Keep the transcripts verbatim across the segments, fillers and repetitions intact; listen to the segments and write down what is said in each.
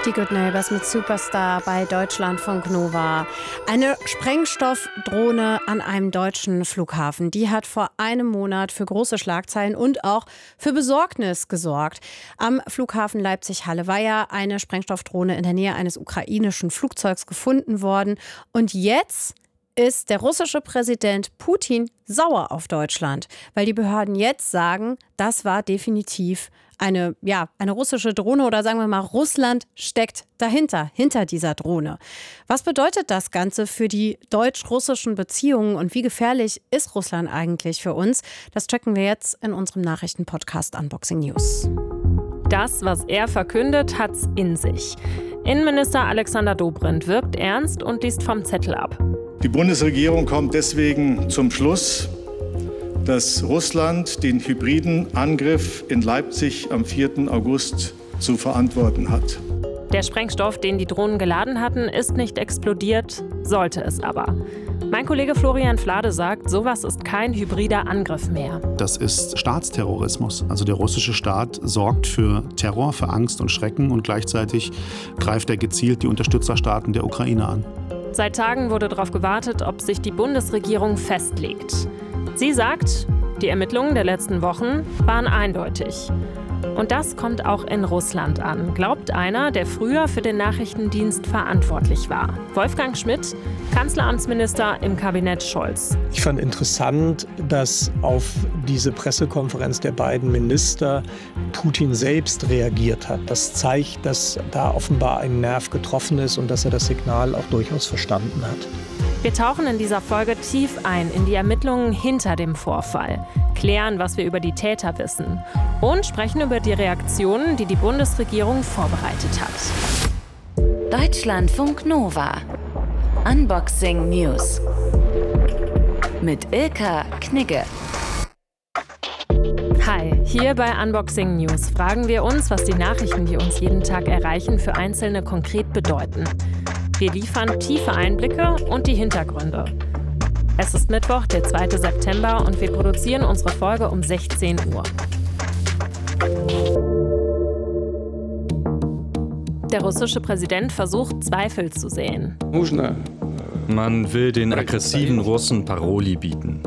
Die Good Neighbors mit Superstar bei Deutschlandfunk Nova. Eine Sprengstoffdrohne an einem deutschen Flughafen, die hat vor einem Monat für große Schlagzeilen und auch für Besorgnis gesorgt. Am Flughafen Leipzig-Halle war ja eine Sprengstoffdrohne in der Nähe eines ukrainischen Flugzeugs gefunden worden. Und jetzt ist der russische Präsident Putin sauer auf Deutschland, weil die Behörden jetzt sagen, das war definitiv eine, ja, eine russische Drohne oder sagen wir mal, Russland steckt dahinter, hinter dieser Drohne. Was bedeutet das Ganze für die deutsch-russischen Beziehungen und wie gefährlich ist Russland eigentlich für uns? Das checken wir jetzt in unserem Nachrichtenpodcast Unboxing News. Das, was er verkündet, hat's in sich. Innenminister Alexander Dobrindt wirkt ernst und liest vom Zettel ab. Die Bundesregierung kommt deswegen zum Schluss, dass Russland den hybriden Angriff in Leipzig am vierten August zu verantworten hat. Der Sprengstoff, den die Drohnen geladen hatten, ist nicht explodiert, sollte es aber. Mein Kollege Florian Flade sagt, sowas ist kein hybrider Angriff mehr. Das ist Staatsterrorismus. Also der russische Staat sorgt für Terror, für Angst und Schrecken und gleichzeitig greift er gezielt die Unterstützerstaaten der Ukraine an. Seit Tagen wurde darauf gewartet, ob sich die Bundesregierung festlegt. Sie sagt, die Ermittlungen der letzten Wochen waren eindeutig. Und das kommt auch in Russland an, glaubt einer, der früher für den Nachrichtendienst verantwortlich war. Wolfgang Schmidt, Kanzleramtsminister im Kabinett Scholz. Ich fand interessant, dass auf diese Pressekonferenz der beiden Minister Putin selbst reagiert hat. Das zeigt, dass da offenbar ein Nerv getroffen ist und dass er das Signal auch durchaus verstanden hat. Wir tauchen in dieser Folge tief ein in die Ermittlungen hinter dem Vorfall, klären, was wir über die Täter wissen und sprechen über die Reaktionen, die die Bundesregierung vorbereitet hat. Deutschlandfunk Nova. Unboxing News. Mit Ilka Knigge. Hi, hier bei Unboxing News fragen wir uns, was die Nachrichten, die uns jeden Tag erreichen, für Einzelne konkret bedeuten. Wir liefern tiefe Einblicke und die Hintergründe. Es ist Mittwoch, der zweite September und wir produzieren unsere Folge um sechzehn Uhr. Der russische Präsident versucht, Zweifel zu säen. Man will den aggressiven Russen Paroli bieten.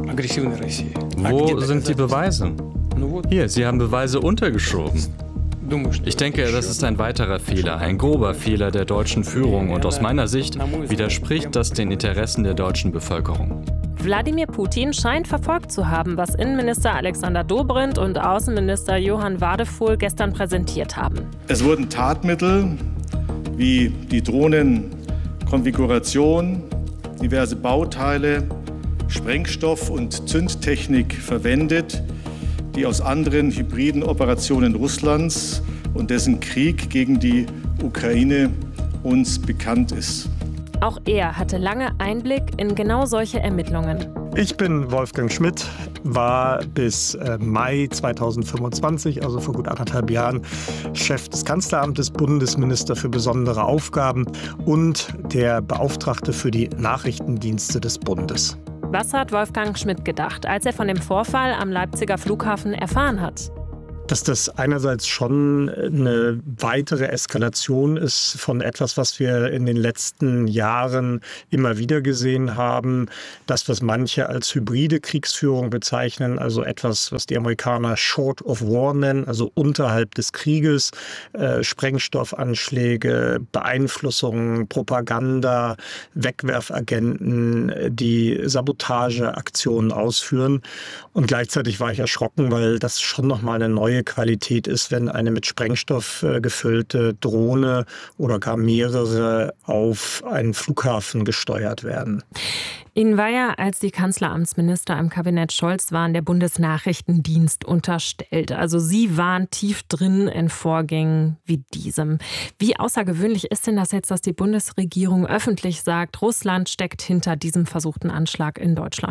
Wo sind die Beweise? Hier, Sie haben Beweise untergeschoben. Ich denke, das ist ein weiterer Fehler, ein grober Fehler der deutschen Führung und aus meiner Sicht widerspricht das den Interessen der deutschen Bevölkerung. Wladimir Putin scheint verfolgt zu haben, was Innenminister Alexander Dobrindt und Außenminister Johann Wadefuhl gestern präsentiert haben. Es wurden Tatmittel wie die Drohnenkonfiguration, diverse Bauteile, Sprengstoff und Zündtechnik verwendet, die aus anderen hybriden Operationen Russlands und dessen Krieg gegen die Ukraine uns bekannt ist. Auch er hatte lange Einblick in genau solche Ermittlungen. Ich bin Wolfgang Schmidt, war bis äh, Mai zweitausendfünfundzwanzig, also vor gut anderthalb Jahren, Chef des Kanzleramtes, Bundesminister für besondere Aufgaben und der Beauftragte für die Nachrichtendienste des Bundes. Was hat Wolfgang Schmidt gedacht, als er von dem Vorfall am Leipziger Flughafen erfahren hat? Dass das einerseits schon eine weitere Eskalation ist von etwas, was wir in den letzten Jahren immer wieder gesehen haben. Das, was manche als hybride Kriegsführung bezeichnen, also etwas, was die Amerikaner Short of War nennen, also unterhalb des Krieges, äh, Sprengstoffanschläge, Beeinflussungen, Propaganda, Wegwerfagenten, die Sabotageaktionen ausführen. Und gleichzeitig war ich erschrocken, weil das schon nochmal eine neue Qualität ist, wenn eine mit Sprengstoff äh, gefüllte Drohne oder gar mehrere auf einen Flughafen gesteuert werden. Ihnen war ja, als die Kanzleramtsminister im Kabinett Scholz waren, der Bundesnachrichtendienst unterstellt. Also Sie waren tief drin in Vorgängen wie diesem. Wie außergewöhnlich ist denn das jetzt, dass die Bundesregierung öffentlich sagt, Russland steckt hinter diesem versuchten Anschlag in Deutschland?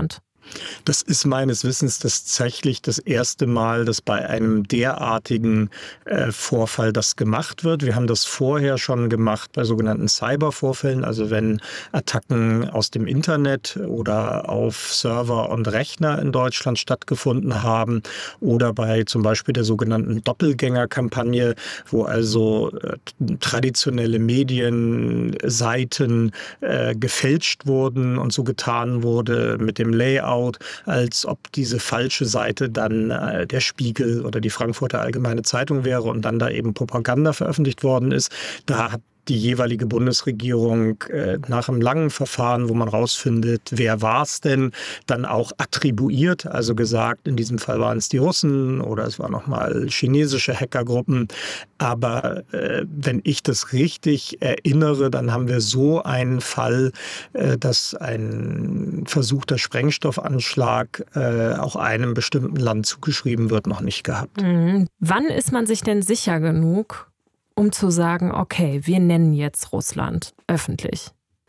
Das ist meines Wissens tatsächlich das erste Mal, dass bei einem derartigen äh, Vorfall das gemacht wird. Wir haben das vorher schon gemacht bei sogenannten Cybervorfällen, also wenn Attacken aus dem Internet oder auf Server und Rechner in Deutschland stattgefunden haben oder bei zum Beispiel der sogenannten Doppelgängerkampagne, wo also äh, traditionelle Medienseiten äh, gefälscht wurden und so getan wurde mit dem Layout, als ob diese falsche Seite dann äh, der Spiegel oder die Frankfurter Allgemeine Zeitung wäre und dann da eben Propaganda veröffentlicht worden ist. Da hat die jeweilige Bundesregierung äh, nach einem langen Verfahren, wo man rausfindet, wer war es denn, dann auch attribuiert, also gesagt, in diesem Fall waren es die Russen oder es waren nochmal chinesische Hackergruppen. Aber äh, wenn ich das richtig erinnere, dann haben wir so einen Fall, äh, dass ein versuchter Sprengstoffanschlag äh, auch einem bestimmten Land zugeschrieben wird, noch nicht gehabt. Mhm. Wann ist man sich denn sicher genug, um zu sagen, okay, wir nennen jetzt Russland öffentlich?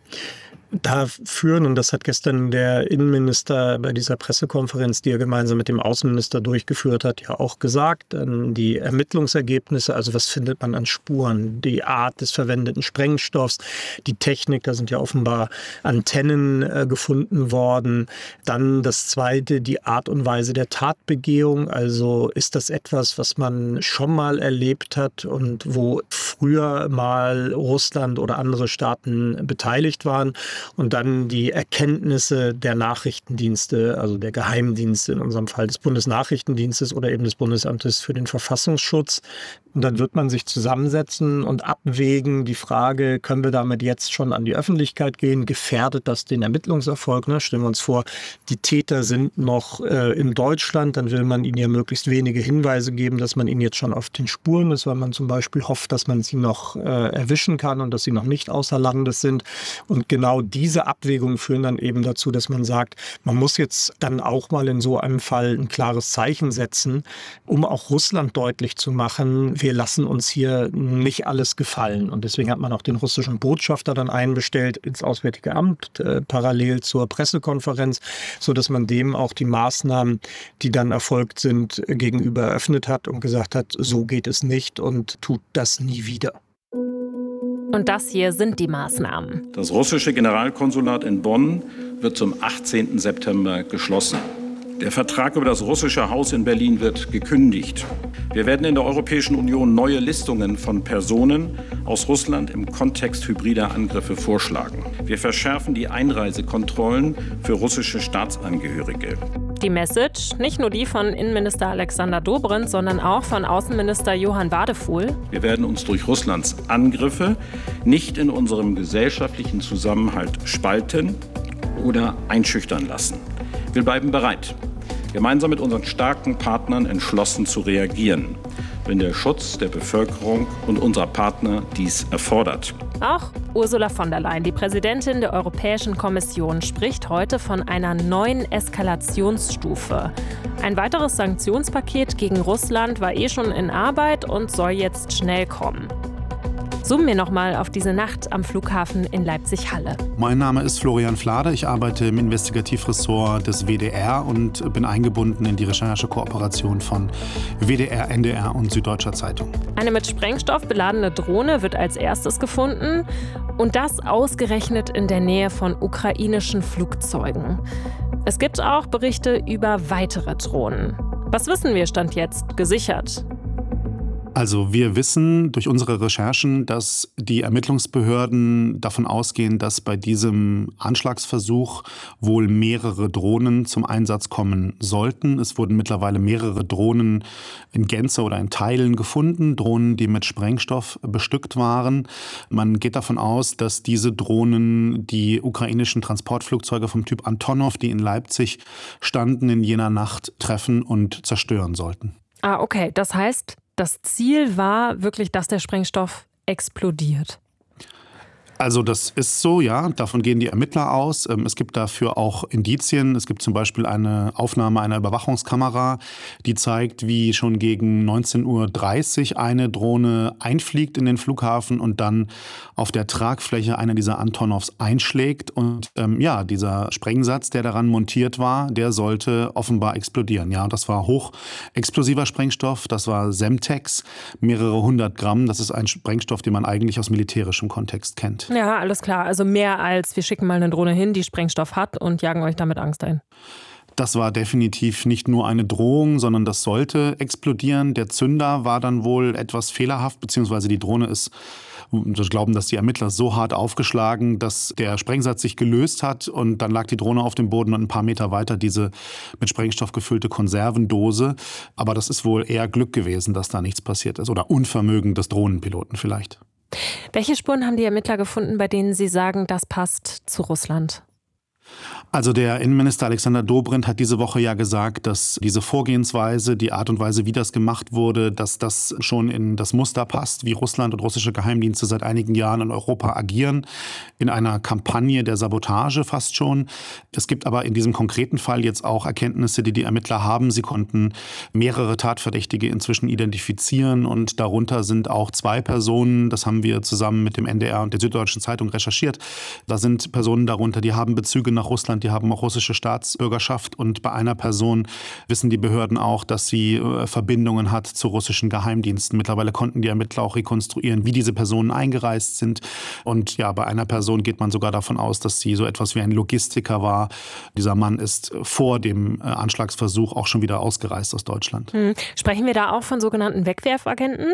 Da führen, und das hat gestern der Innenminister bei dieser Pressekonferenz, die er gemeinsam mit dem Außenminister durchgeführt hat, ja auch gesagt, die Ermittlungsergebnisse, also was findet man an Spuren, die Art des verwendeten Sprengstoffs, die Technik, da sind ja offenbar Antennen äh, gefunden worden. Dann das Zweite, die Art und Weise der Tatbegehung, also ist das etwas, was man schon mal erlebt hat und wo früher mal Russland oder andere Staaten beteiligt waren. Und dann die Erkenntnisse der Nachrichtendienste, also der Geheimdienste, in unserem Fall des Bundesnachrichtendienstes oder eben des Bundesamtes für den Verfassungsschutz. Und dann wird man sich zusammensetzen und abwägen, die Frage, können wir damit jetzt schon an die Öffentlichkeit gehen? Gefährdet das den Ermittlungserfolg? Ne? Stellen wir uns vor, die Täter sind noch äh, in Deutschland, dann will man ihnen ja möglichst wenige Hinweise geben, dass man ihnen jetzt schon auf den Spuren ist, weil man zum Beispiel hofft, dass man sie noch äh, erwischen kann und dass sie noch nicht außer Landes sind. Und genau diese Abwägungen führen dann eben dazu, dass man sagt, man muss jetzt dann auch mal in so einem Fall ein klares Zeichen setzen, um auch Russland deutlich zu machen, wir lassen uns hier nicht alles gefallen. Und deswegen hat man auch den russischen Botschafter dann einbestellt ins Auswärtige Amt, äh, parallel zur Pressekonferenz, sodass man dem auch die Maßnahmen, die dann erfolgt sind, gegenüber eröffnet hat und gesagt hat, so geht es nicht und tut das nie wieder. Und das hier sind die Maßnahmen. Das russische Generalkonsulat in Bonn wird zum achtzehnten September geschlossen. Der Vertrag über das russische Haus in Berlin wird gekündigt. Wir werden in der Europäischen Union neue Listungen von Personen aus Russland im Kontext hybrider Angriffe vorschlagen. Wir verschärfen die Einreisekontrollen für russische Staatsangehörige. Die Message, nicht nur die von Innenminister Alexander Dobrindt, sondern auch von Außenminister Johann Wadefuhl. Wir werden uns durch Russlands Angriffe nicht in unserem gesellschaftlichen Zusammenhalt spalten oder einschüchtern lassen. Wir bleiben bereit, gemeinsam mit unseren starken Partnern entschlossen zu reagieren, wenn der Schutz der Bevölkerung und unserer Partner dies erfordert. Auch Ursula von der Leyen, die Präsidentin der Europäischen Kommission, spricht heute von einer neuen Eskalationsstufe. Ein weiteres Sanktionspaket gegen Russland war eh schon in Arbeit und soll jetzt schnell kommen. Zoomen wir nochmal auf diese Nacht am Flughafen in Leipzig-Halle. Mein Name ist Florian Flade. Ich arbeite im Investigativressort des W D R und bin eingebunden in die Recherchekooperation von W D R, N D R und Süddeutscher Zeitung. Eine mit Sprengstoff beladene Drohne wird als erstes gefunden. Und das ausgerechnet in der Nähe von ukrainischen Flugzeugen. Es gibt auch Berichte über weitere Drohnen. Was wissen wir Stand jetzt gesichert? Also wir wissen durch unsere Recherchen, dass die Ermittlungsbehörden davon ausgehen, dass bei diesem Anschlagsversuch wohl mehrere Drohnen zum Einsatz kommen sollten. Es wurden mittlerweile mehrere Drohnen in Gänze oder in Teilen gefunden, Drohnen, die mit Sprengstoff bestückt waren. Man geht davon aus, dass diese Drohnen die ukrainischen Transportflugzeuge vom Typ Antonov, die in Leipzig standen, in jener Nacht treffen und zerstören sollten. Ah, okay. Das heißt, das Ziel war wirklich, dass der Sprengstoff explodiert. Also das ist so, ja, davon gehen die Ermittler aus. Es gibt dafür auch Indizien. Es gibt zum Beispiel eine Aufnahme einer Überwachungskamera, die zeigt, wie schon gegen neunzehn Uhr dreißig eine Drohne einfliegt in den Flughafen und dann auf der Tragfläche einer dieser Antonovs einschlägt. Und ähm, ja, dieser Sprengsatz, der daran montiert war, der sollte offenbar explodieren. Ja, das war hochexplosiver Sprengstoff, das war Semtex, mehrere hundert Gramm. Das ist ein Sprengstoff, den man eigentlich aus militärischem Kontext kennt. Ja, alles klar. Also mehr als wir schicken mal eine Drohne hin, die Sprengstoff hat und jagen euch damit Angst ein. Das war definitiv nicht nur eine Drohung, sondern das sollte explodieren. Der Zünder war dann wohl etwas fehlerhaft, beziehungsweise die Drohne ist, wir glauben, dass die Ermittler so hart aufgeschlagen, dass der Sprengsatz sich gelöst hat und dann lag die Drohne auf dem Boden und ein paar Meter weiter diese mit Sprengstoff gefüllte Konservendose. Aber das ist wohl eher Glück gewesen, dass da nichts passiert ist oder Unvermögen des Drohnenpiloten vielleicht. Welche Spuren haben die Ermittler gefunden, bei denen sie sagen, das passt zu Russland? Also der Innenminister Alexander Dobrindt hat diese Woche ja gesagt, dass diese Vorgehensweise, die Art und Weise, wie das gemacht wurde, dass das schon in das Muster passt, wie Russland und russische Geheimdienste seit einigen Jahren in Europa agieren, in einer Kampagne der Sabotage fast schon. Es gibt aber in diesem konkreten Fall jetzt auch Erkenntnisse, die die Ermittler haben. Sie konnten mehrere Tatverdächtige inzwischen identifizieren und darunter sind auch zwei Personen, das haben wir zusammen mit dem N D R und der Süddeutschen Zeitung recherchiert. Da sind Personen darunter, die haben Bezüge nach Russland, die haben auch russische Staatsbürgerschaft und bei einer Person wissen die Behörden auch, dass sie äh, Verbindungen hat zu russischen Geheimdiensten. Mittlerweile konnten die Ermittler auch rekonstruieren, wie diese Personen eingereist sind und ja, bei einer Person geht man sogar davon aus, dass sie so etwas wie ein Logistiker war. Dieser Mann ist vor dem äh, Anschlagsversuch auch schon wieder ausgereist aus Deutschland. Hm. Sprechen wir da auch von sogenannten Wegwerfagenten?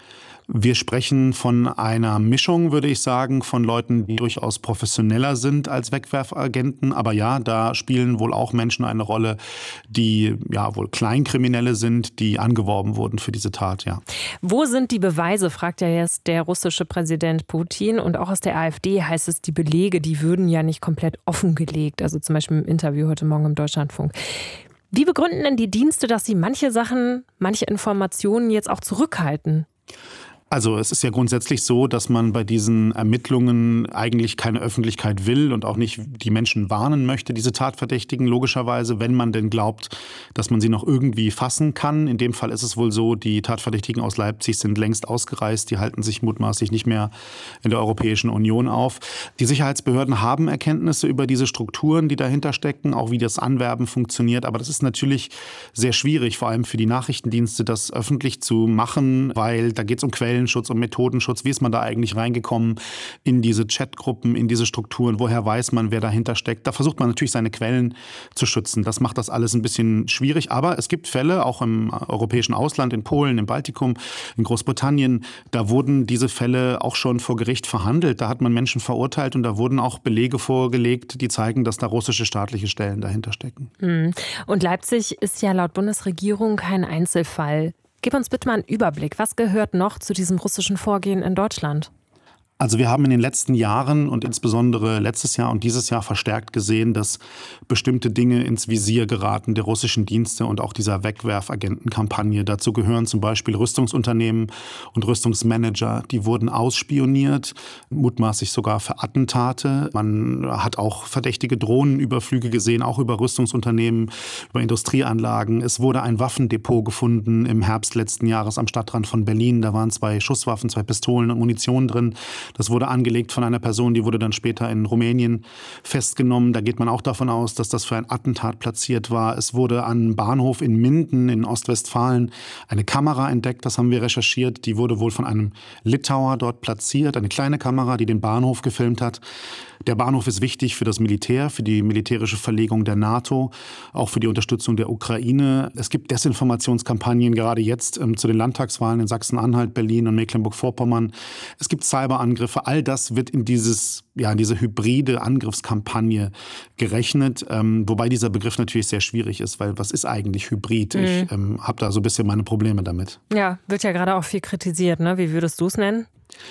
Wir sprechen von einer Mischung, würde ich sagen, von Leuten, die durchaus professioneller sind als Wegwerfagenten. Aber ja, da spielen wohl auch Menschen eine Rolle, die ja wohl Kleinkriminelle sind, die angeworben wurden für diese Tat, ja. Wo sind die Beweise, fragt ja jetzt der russische Präsident Putin. Und auch aus der AfD heißt es, die Belege, die würden ja nicht komplett offengelegt. Also zum Beispiel im Interview heute Morgen im Deutschlandfunk. Wie begründen denn die Dienste, dass sie manche Sachen, manche Informationen jetzt auch zurückhalten? Also es ist ja grundsätzlich so, dass man bei diesen Ermittlungen eigentlich keine Öffentlichkeit will und auch nicht die Menschen warnen möchte, diese Tatverdächtigen, logischerweise, wenn man denn glaubt, dass man sie noch irgendwie fassen kann. In dem Fall ist es wohl so, die Tatverdächtigen aus Leipzig sind längst ausgereist, die halten sich mutmaßlich nicht mehr in der Europäischen Union auf. Die Sicherheitsbehörden haben Erkenntnisse über diese Strukturen, die dahinter stecken, auch wie das Anwerben funktioniert. Aber das ist natürlich sehr schwierig, vor allem für die Nachrichtendienste, das öffentlich zu machen, weil da geht es um Quellen. Schutz und Methodenschutz. Wie ist man da eigentlich reingekommen in diese Chatgruppen, in diese Strukturen? Woher weiß man, wer dahinter steckt? Da versucht man natürlich seine Quellen zu schützen. Das macht das alles ein bisschen schwierig. Aber es gibt Fälle, auch im europäischen Ausland, in Polen, im Baltikum, in Großbritannien. Da wurden diese Fälle auch schon vor Gericht verhandelt. Da hat man Menschen verurteilt und da wurden auch Belege vorgelegt, die zeigen, dass da russische staatliche Stellen dahinter stecken. Und Leipzig ist ja laut Bundesregierung kein Einzelfall. Gib uns bitte mal einen Überblick. Was gehört noch zu diesem russischen Vorgehen in Deutschland? Also wir haben in den letzten Jahren und insbesondere letztes Jahr und dieses Jahr verstärkt gesehen, dass bestimmte Dinge ins Visier geraten der russischen Dienste und auch dieser Wegwerfagentenkampagne. Dazu gehören zum Beispiel Rüstungsunternehmen und Rüstungsmanager. Die wurden ausspioniert, mutmaßlich sogar für Attentate. Man hat auch verdächtige Drohnenüberflüge gesehen, auch über Rüstungsunternehmen, über Industrieanlagen. Es wurde ein Waffendepot gefunden im Herbst letzten Jahres am Stadtrand von Berlin. Da waren zwei Schusswaffen, zwei Pistolen und Munition drin. Das wurde angelegt von einer Person, die wurde dann später in Rumänien festgenommen. Da geht man auch davon aus, dass das für ein Attentat platziert war. Es wurde am Bahnhof in Minden in Ostwestfalen eine Kamera entdeckt, das haben wir recherchiert. Die wurde wohl von einem Litauer dort platziert, eine kleine Kamera, die den Bahnhof gefilmt hat. Der Bahnhof ist wichtig für das Militär, für die militärische Verlegung der NATO, auch für die Unterstützung der Ukraine. Es gibt Desinformationskampagnen, gerade jetzt ähm, zu den Landtagswahlen in Sachsen-Anhalt, Berlin und Mecklenburg-Vorpommern. Es gibt Cyberangriffe. All das wird in dieses, ja, in diese hybride Angriffskampagne gerechnet, ähm, wobei dieser Begriff natürlich sehr schwierig ist, weil was ist eigentlich Hybrid? Mhm. Ich ähm, habe da so ein bisschen meine Probleme damit. Ja, wird ja gerade auch viel kritisiert, ne? Wie würdest du es nennen?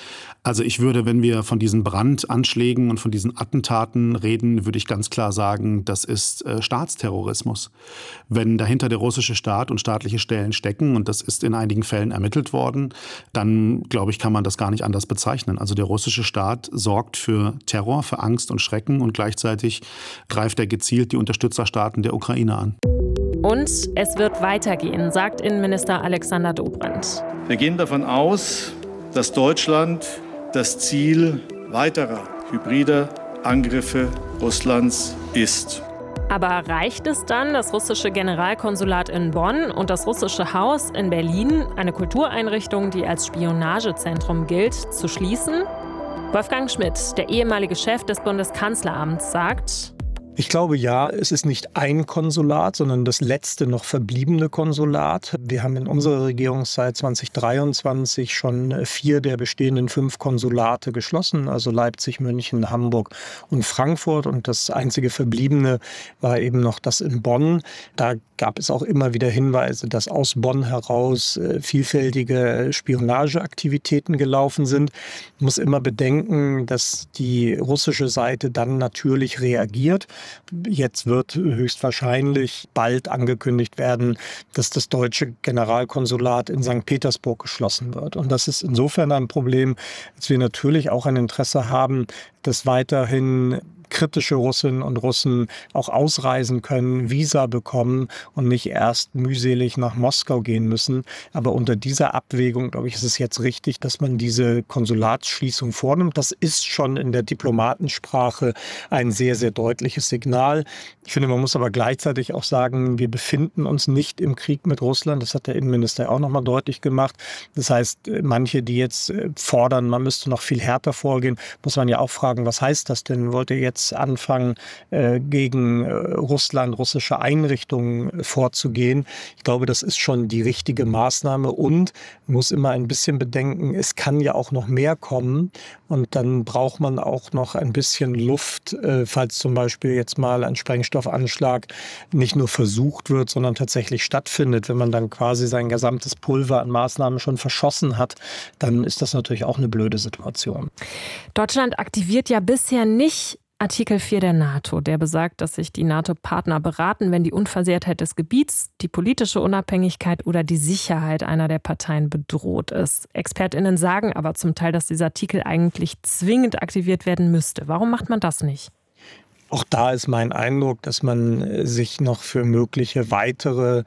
Also ich würde, wenn wir von diesen Brandanschlägen und von diesen Attentaten reden, würde ich ganz klar sagen, das ist äh, Staatsterrorismus. Wenn dahinter der russische Staat und staatliche Stellen stecken, und das ist in einigen Fällen ermittelt worden, dann, glaube ich, kann man das gar nicht anders bezeichnen. Also der russische Staat sorgt für Terror, für Angst und Schrecken und gleichzeitig greift er gezielt die Unterstützerstaaten der Ukraine an. Und es wird weitergehen, sagt Innenminister Alexander Dobrindt. Wir gehen davon aus, dass Deutschland das Ziel weiterer hybrider Angriffe Russlands ist. Aber reicht es dann, das russische Generalkonsulat in Bonn und das russische Haus in Berlin, eine Kultureinrichtung, die als Spionagezentrum gilt, zu schließen? Wolfgang Schmidt, der ehemalige Chef des Bundeskanzleramts, sagt: Ich glaube ja, es ist nicht ein Konsulat, sondern das letzte noch verbliebene Konsulat. Wir haben in unserer Regierungszeit zwanzig dreiundzwanzig schon vier der bestehenden fünf Konsulate geschlossen, also Leipzig, München, Hamburg und Frankfurt. Und das einzige verbliebene war eben noch das in Bonn. Da gab es auch immer wieder Hinweise, dass aus Bonn heraus vielfältige Spionageaktivitäten gelaufen sind. Man muss immer bedenken, dass die russische Seite dann natürlich reagiert. Jetzt wird höchstwahrscheinlich bald angekündigt werden, dass das deutsche Generalkonsulat in Sankt Petersburg geschlossen wird. Und das ist insofern ein Problem, dass wir natürlich auch ein Interesse haben, dass weiterhin kritische Russinnen und Russen auch ausreisen können, Visa bekommen und nicht erst mühselig nach Moskau gehen müssen. Aber unter dieser Abwägung, glaube ich, ist es jetzt richtig, dass man diese Konsulatsschließung vornimmt. Das ist schon in der Diplomatensprache ein sehr, sehr deutliches Signal. Ich finde, man muss aber gleichzeitig auch sagen, wir befinden uns nicht im Krieg mit Russland. Das hat der Innenminister auch nochmal deutlich gemacht. Das heißt, manche, die jetzt fordern, man müsste noch viel härter vorgehen, muss man ja auch fragen, was heißt das denn? Wollt ihr jetzt anfangen, äh, gegen äh, Russland, russische Einrichtungen vorzugehen? Ich glaube, das ist schon die richtige Maßnahme und muss immer ein bisschen bedenken, es kann ja auch noch mehr kommen und dann braucht man auch noch ein bisschen Luft, äh, falls zum Beispiel jetzt mal ein Sprengstoffanschlag nicht nur versucht wird, sondern tatsächlich stattfindet. Wenn man dann quasi sein gesamtes Pulver an Maßnahmen schon verschossen hat, dann ist das natürlich auch eine blöde Situation. Deutschland aktiviert ja bisher nicht Artikel vier der NATO, der besagt, dass sich die NATO-Partner beraten, wenn die Unversehrtheit des Gebiets, die politische Unabhängigkeit oder die Sicherheit einer der Parteien bedroht ist. ExpertInnen sagen aber zum Teil, dass dieser Artikel eigentlich zwingend aktiviert werden müsste. Warum macht man das nicht? Auch da ist mein Eindruck, dass man sich noch für mögliche weitere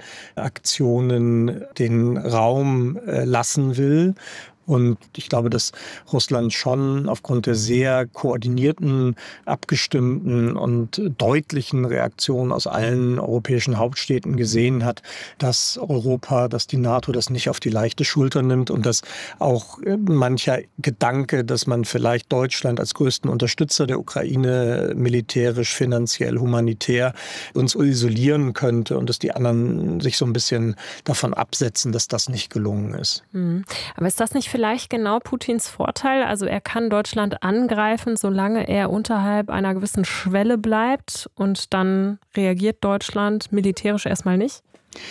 Aktionen den Raum lassen will. Und ich glaube, dass Russland schon aufgrund der sehr koordinierten, abgestimmten und deutlichen Reaktionen aus allen europäischen Hauptstädten gesehen hat, dass Europa, dass die NATO das nicht auf die leichte Schulter nimmt und dass auch mancher Gedanke, dass man vielleicht Deutschland als größten Unterstützer der Ukraine militärisch, finanziell, humanitär uns isolieren könnte und dass die anderen sich so ein bisschen davon absetzen, dass das nicht gelungen ist. Mhm. Aber ist das nicht vielleicht genau Putins Vorteil? Also er kann Deutschland angreifen, solange er unterhalb einer gewissen Schwelle bleibt und dann reagiert Deutschland militärisch erstmal nicht?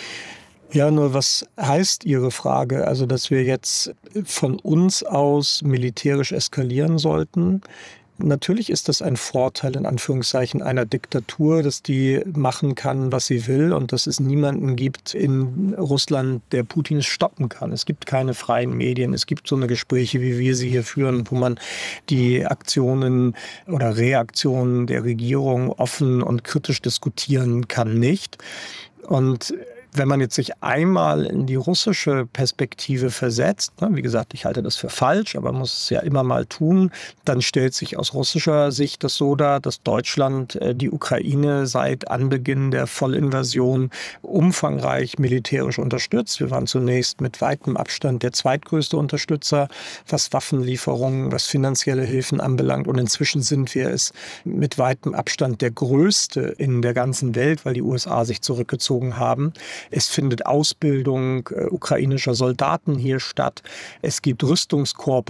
Ja, nur was heißt Ihre Frage? Also, dass wir jetzt von uns aus militärisch eskalieren sollten? Natürlich ist das ein Vorteil in Anführungszeichen einer Diktatur, dass die machen kann, was sie will und dass es niemanden gibt in Russland, der Putin stoppen kann. Es gibt keine freien Medien. Es gibt so eine Gespräche, wie wir sie hier führen, wo man die Aktionen oder Reaktionen der Regierung offen und kritisch diskutieren kann, nicht. Und wenn man jetzt sich einmal in die russische Perspektive versetzt, wie gesagt, ich halte das für falsch, aber man muss es ja immer mal tun, dann stellt sich aus russischer Sicht das so dar, dass Deutschland die Ukraine seit Anbeginn der Vollinvasion umfangreich militärisch unterstützt. Wir waren zunächst mit weitem Abstand der zweitgrößte Unterstützer, was Waffenlieferungen, was finanzielle Hilfen anbelangt. Und inzwischen sind wir es mit weitem Abstand der größte in der ganzen Welt, weil die U S A sich zurückgezogen haben. Es findet Ausbildung äh, ukrainischer Soldaten hier statt. Es gibt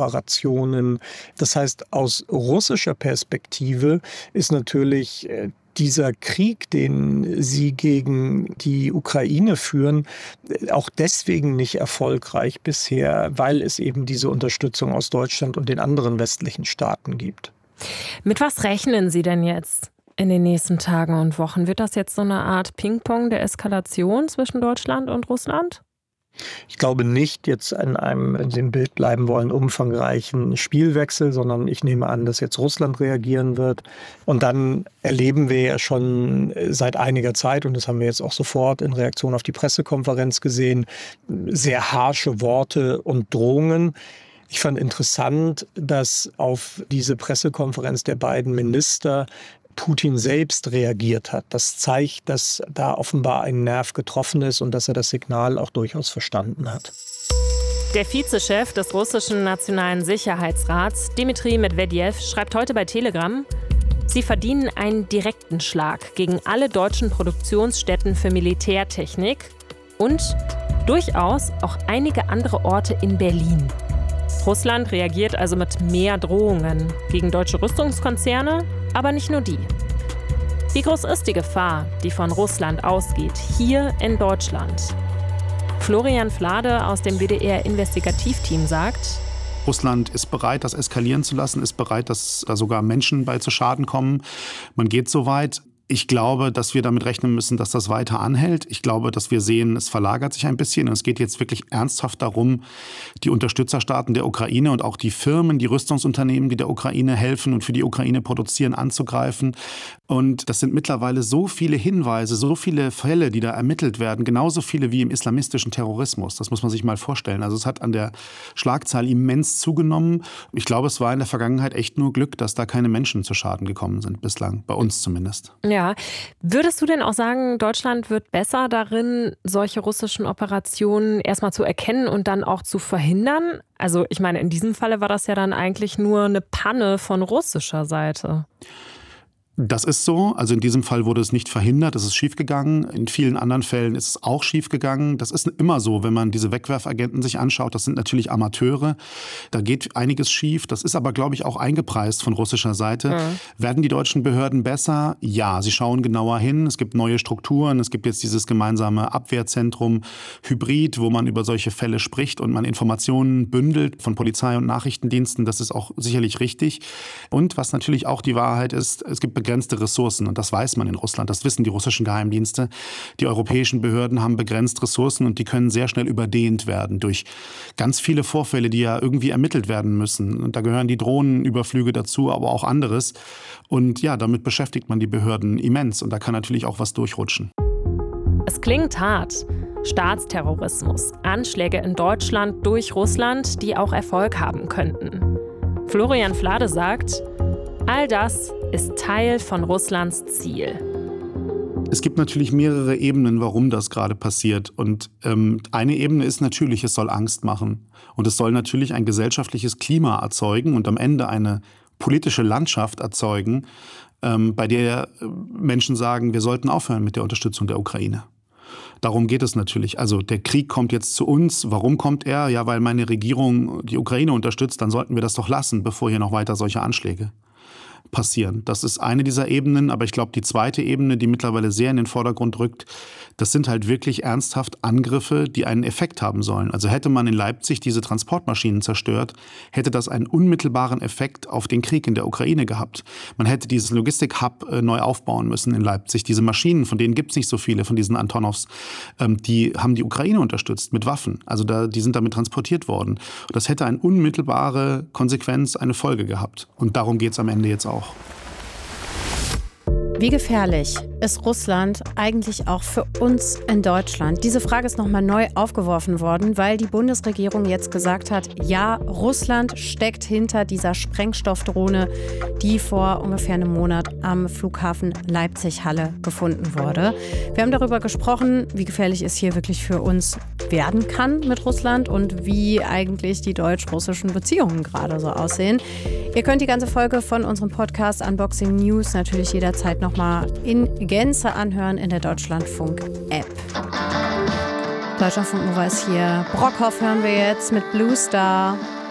Rüstungskooperationen. Das heißt, aus russischer Perspektive ist natürlich äh, dieser Krieg, den sie gegen die Ukraine führen, auch deswegen nicht erfolgreich bisher, weil es eben diese Unterstützung aus Deutschland und den anderen westlichen Staaten gibt. Mit was rechnen Sie denn jetzt in den nächsten Tagen und Wochen? Wird das jetzt so eine Art Ping-Pong der Eskalation zwischen Deutschland und Russland? Ich glaube nicht jetzt an einem, in dem Bild bleiben wollen, umfangreichen Spielwechsel, sondern ich nehme an, dass jetzt Russland reagieren wird. Und dann erleben wir ja schon seit einiger Zeit, und das haben wir jetzt auch sofort in Reaktion auf die Pressekonferenz gesehen, sehr harsche Worte und Drohungen. Ich fand interessant, dass auf diese Pressekonferenz der beiden Minister Putin selbst reagiert hat. Das zeigt, dass da offenbar ein Nerv getroffen ist und dass er das Signal auch durchaus verstanden hat. Der Vizechef des russischen Nationalen Sicherheitsrats, Dmitri Medvedev, schreibt heute bei Telegram, sie verdienen einen direkten Schlag gegen alle deutschen Produktionsstätten für Militärtechnik und durchaus auch einige andere Orte in Berlin. Russland reagiert also mit mehr Drohungen gegen deutsche Rüstungskonzerne, aber nicht nur die. Wie groß ist die Gefahr, die von Russland ausgeht, hier in Deutschland? Florian Flade aus dem W D R-Investigativteam sagt, Russland ist bereit, das eskalieren zu lassen, ist bereit, dass da sogar Menschen bei zu Schaden kommen. Man geht so weit. Ich glaube, dass wir damit rechnen müssen, dass das weiter anhält. Ich glaube, dass wir sehen, es verlagert sich ein bisschen. Und es geht jetzt wirklich ernsthaft darum, die Unterstützerstaaten der Ukraine und auch die Firmen, die Rüstungsunternehmen, die der Ukraine helfen und für die Ukraine produzieren, anzugreifen. Und das sind mittlerweile so viele Hinweise, so viele Fälle, die da ermittelt werden, genauso viele wie im islamistischen Terrorismus. Das muss man sich mal vorstellen. Also es hat an der Schlagzahl immens zugenommen. Ich glaube, es war in der Vergangenheit echt nur Glück, dass da keine Menschen zu Schaden gekommen sind bislang, bei uns zumindest. Ja. Ja. Würdest du denn auch sagen, Deutschland wird besser darin, solche russischen Operationen erstmal zu erkennen und dann auch zu verhindern? Also ich meine, in diesem Falle war das ja dann eigentlich nur eine Panne von russischer Seite. Das ist so. Also in diesem Fall wurde es nicht verhindert, es ist schiefgegangen. In vielen anderen Fällen ist es auch schiefgegangen. Das ist immer so, wenn man diese Wegwerfagenten sich anschaut. Das sind natürlich Amateure. Da geht einiges schief. Das ist aber, glaube ich, auch eingepreist von russischer Seite. Mhm. Werden die deutschen Behörden besser? Ja, sie schauen genauer hin. Es gibt neue Strukturen. Es gibt jetzt dieses gemeinsame Abwehrzentrum Hybrid, wo man über solche Fälle spricht und man Informationen bündelt von Polizei und Nachrichtendiensten. Das ist auch sicherlich richtig. Und was natürlich auch die Wahrheit ist, es gibt begrenzte Ressourcen. Und das weiß man in Russland. Das wissen die russischen Geheimdienste. Die europäischen Behörden haben begrenzt Ressourcen und die können sehr schnell überdehnt werden durch ganz viele Vorfälle, die ja irgendwie ermittelt werden müssen. Und da gehören die Drohnenüberflüge dazu, aber auch anderes. Und ja, damit beschäftigt man die Behörden immens. Und da kann natürlich auch was durchrutschen. Es klingt hart. Staatsterrorismus, Anschläge in Deutschland durch Russland, die auch Erfolg haben könnten. Florian Flade sagt, all das ist Teil von Russlands Ziel. Es gibt natürlich mehrere Ebenen, warum das gerade passiert. Und ähm, eine Ebene ist natürlich, es soll Angst machen. Und es soll natürlich ein gesellschaftliches Klima erzeugen und am Ende eine politische Landschaft erzeugen, ähm, bei der Menschen sagen, wir sollten aufhören mit der Unterstützung der Ukraine. Darum geht es natürlich. Also der Krieg kommt jetzt zu uns. Warum kommt er? Ja, weil meine Regierung die Ukraine unterstützt. Dann sollten wir das doch lassen, bevor hier noch weiter solche Anschläge passieren. Das ist eine dieser Ebenen, aber ich glaube, die zweite Ebene, die mittlerweile sehr in den Vordergrund rückt, das sind halt wirklich ernsthaft Angriffe, die einen Effekt haben sollen. Also hätte man in Leipzig diese Transportmaschinen zerstört, hätte das einen unmittelbaren Effekt auf den Krieg in der Ukraine gehabt. Man hätte dieses Logistik-Hub äh, neu aufbauen müssen in Leipzig. Diese Maschinen, von denen gibt es nicht so viele, von diesen Antonovs, ähm, die haben die Ukraine unterstützt mit Waffen. Also da, die sind damit transportiert worden. Und das hätte eine unmittelbare Konsequenz, eine Folge gehabt. Und darum geht es am Ende jetzt auch. Wie gefährlich ist Russland eigentlich auch für uns in Deutschland? Diese Frage ist nochmal neu aufgeworfen worden, weil die Bundesregierung jetzt gesagt hat, ja, Russland steckt hinter dieser Sprengstoffdrohne, die vor ungefähr einem Monat am Flughafen Leipzig-Halle gefunden wurde. Wir haben darüber gesprochen, wie gefährlich es hier wirklich für uns werden kann mit Russland und wie eigentlich die deutsch-russischen Beziehungen gerade so aussehen. Ihr könnt die ganze Folge von unserem Podcast Unboxing News natürlich jederzeit nochmal in Gänze anhören in der Deutschlandfunk-App. Deutschlandfunk Nova ist hier. Brockhoff hören wir jetzt mit Blue Star.